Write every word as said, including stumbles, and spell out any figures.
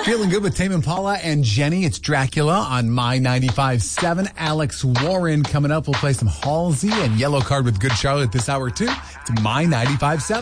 Feeling good with Tame Impala and Jenny. It's Dracula on My ninety-five point seven. Alex Warren coming up. We'll play some Halsey and Yellow Card with Good Charlotte this hour, too. It's My ninety-five point seven.